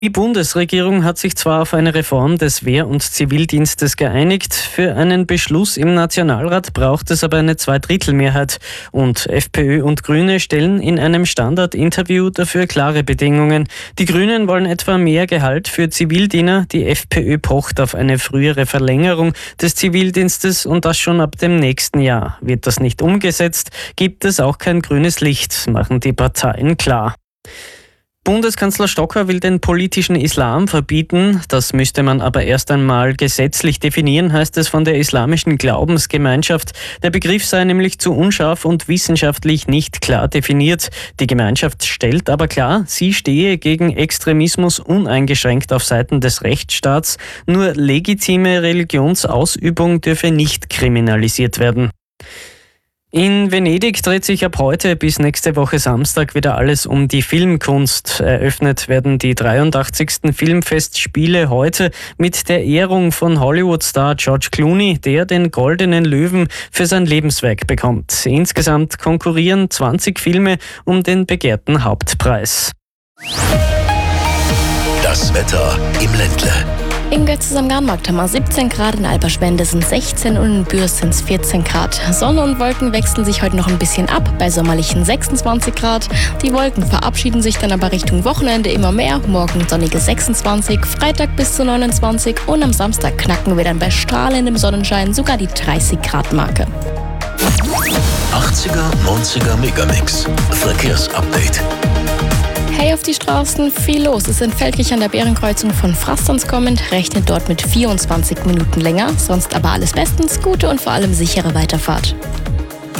Die Bundesregierung hat sich zwar auf eine Reform des Wehr- und Zivildienstes geeinigt, für einen Beschluss im Nationalrat braucht es aber eine Zweidrittelmehrheit. Und FPÖ und Grüne stellen in einem Standard-Interview dafür klare Bedingungen. Die Grünen wollen etwa mehr Gehalt für Zivildiener, die FPÖ pocht auf eine frühere Verlängerung des Zivildienstes und das schon ab dem nächsten Jahr. Wird das nicht umgesetzt, gibt es auch kein grünes Licht, machen die Parteien klar. Bundeskanzler Stocker will den politischen Islam verbieten. Das müsste man aber erst einmal gesetzlich definieren, heißt es von der islamischen Glaubensgemeinschaft. Der Begriff sei nämlich zu unscharf und wissenschaftlich nicht klar definiert. Die Gemeinschaft stellt aber klar, sie stehe gegen Extremismus uneingeschränkt auf Seiten des Rechtsstaats. Nur legitime Religionsausübung dürfe nicht kriminalisiert werden. In Venedig dreht sich ab heute bis nächste Woche Samstag wieder alles um die Filmkunst. Eröffnet werden die 83. Filmfestspiele heute mit der Ehrung von Hollywood-Star George Clooney, der den Goldenen Löwen für sein Lebenswerk bekommt. Insgesamt konkurrieren 20 Filme um den begehrten Hauptpreis. Das Wetter im Ländle. In Götzis am Garnmarkt haben wir 17 Grad, in Alperspende sind 16 und in Bürs sind es 14 Grad. Sonne und Wolken wechseln sich heute noch ein bisschen ab, bei sommerlichen 26 Grad. Die Wolken verabschieden sich dann aber Richtung Wochenende immer mehr. Morgen sonnige 26, Freitag bis zu 29 und am Samstag knacken wir dann bei strahlendem Sonnenschein sogar die 30 Grad Marke. 80er, 90er Megamix. Verkehrsupdate. Hey auf die Straßen, viel los. Es sind Feldkirch an der Bärenkreuzung von Frastans kommend, rechnet dort mit 24 Minuten länger. Sonst aber alles bestens, gute und vor allem sichere Weiterfahrt.